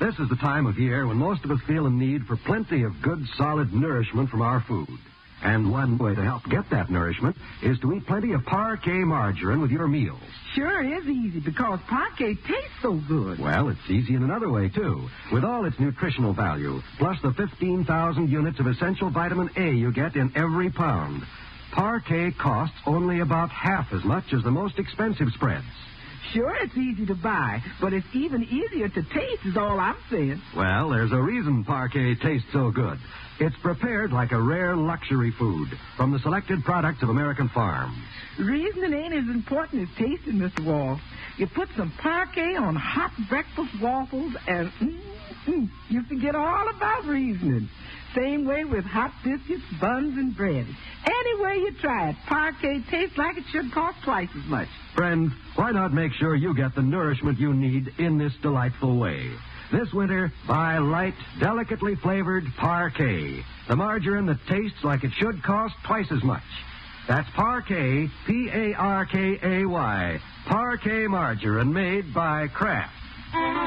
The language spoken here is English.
This is the time of year when most of us feel a need for plenty of good, solid nourishment from our food. And one way to help get that nourishment is to eat plenty of Parquet margarine with your meals. Sure is easy because Parquet tastes so good. Well, it's easy in another way, too. With all its nutritional value, plus the 15,000 units of essential vitamin A you get in every pound, Parquet costs only about half as much as the most expensive spreads. Sure, it's easy to buy, but it's even easier to taste is all I'm saying. Well, there's a reason Parquet tastes so good. It's prepared like a rare luxury food from the selected products of American farms. Reasoning ain't as important as tasting, Mr. Wall. You put some Parquet on hot breakfast waffles and you forget all about reasoning. Same way with hot biscuits, buns, and bread. Any way you try it, Parquet tastes like it should cost twice as much. Friends, why not make sure you get the nourishment you need in this delightful way? This winter, buy light, delicately flavored Parquet, the margarine that tastes like it should cost twice as much. That's Parquet, P-A-R-K-A-Y, Parquet margarine made by Kraft.